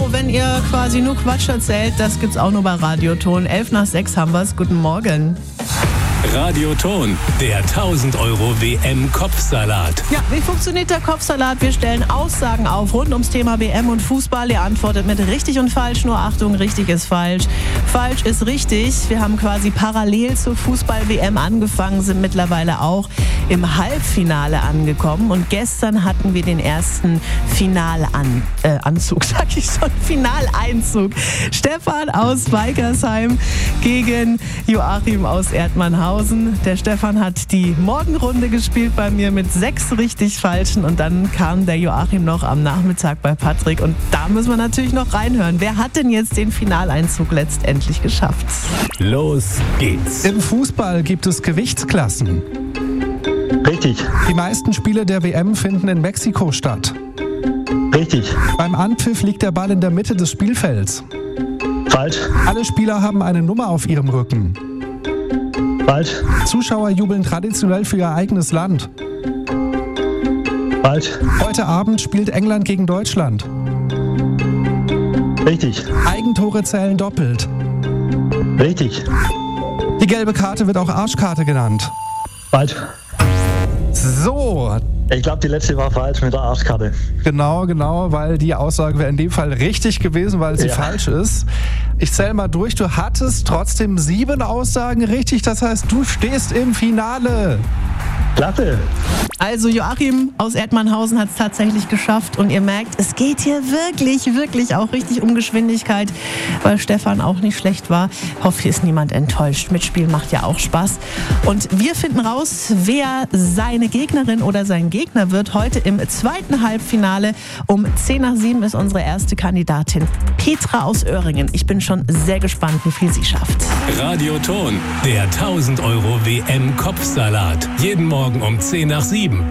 wenn ihr quasi nur Quatsch erzählt, das gibt's auch nur bei Radioton. 5:11 haben wir's. Guten Morgen. Radioton, der 1000 Euro WM-Kopfsalat. Ja, wie funktioniert der Kopfsalat? Wir stellen Aussagen auf rund ums Thema WM und Fußball. Ihr antwortet mit richtig und falsch. Nur Achtung, richtig ist falsch. Falsch ist richtig. Wir haben quasi parallel zur Fußball-WM angefangen, sind mittlerweile auch im Halbfinale angekommen. Und gestern hatten wir den ersten Finaleinzug. Stefan aus Weikersheim gegen Joachim aus Erdmannhausen. Der Stefan hat die Morgenrunde gespielt bei mir mit 6 richtig falschen und dann kam der Joachim noch am Nachmittag bei Patrick und da müssen wir natürlich noch reinhören. Wer hat denn jetzt den Finaleinzug letztendlich geschafft? Los geht's. Im Fußball gibt es Gewichtsklassen. Richtig. Die meisten Spiele der WM finden in Mexiko statt. Richtig. Beim Anpfiff liegt der Ball in der Mitte des Spielfelds. Falsch. Alle Spieler haben eine Nummer auf ihrem Rücken. Falsch. Zuschauer jubeln traditionell für ihr eigenes Land. Falsch. Heute Abend spielt England gegen Deutschland. Richtig. Eigentore zählen doppelt. Richtig. Die gelbe Karte wird auch Arschkarte genannt. Falsch. So, Ich glaube, die letzte war falsch mit der Arschkarte. genau, weil die Aussage wäre in dem Fall richtig gewesen, weil sie falsch ist. Ich zähle mal durch, du hattest trotzdem 7 Aussagen richtig, das heißt, du stehst im Finale. Klasse. Also Joachim aus Erdmannhausen hat es tatsächlich geschafft und ihr merkt, es geht hier wirklich auch richtig um Geschwindigkeit, weil Stefan auch nicht schlecht war. Hoffe, hier ist niemand enttäuscht. Mitspielen macht ja auch Spaß. Und wir finden raus, wer seine Gegnerin oder sein Gegner wird heute im zweiten Halbfinale. Um 6:10 ist unsere erste Kandidatin Petra aus Öhringen. Ich bin schon sehr gespannt, wie viel sie schafft. Radioton, der 1000 Euro WM-Kopfsalat. Jeden Morgen um 6:10.